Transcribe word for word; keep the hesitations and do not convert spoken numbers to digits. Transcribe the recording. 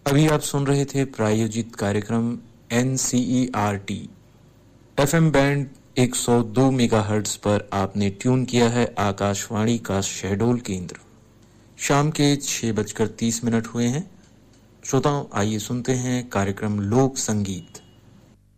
अभी आप सुन रहे थे प्रायोजित कार्यक्रम N C E R T. FM band एक सौ दो मेगाहर्ट्ज पर आपने ट्यून किया है आकाशवाणी का शहडोल केंद्र। शाम के छह बजकर तीस मिनट हुए हैं। श्रोताओं, आइए सुनते हैं कार्यक्रम लोक संगीत।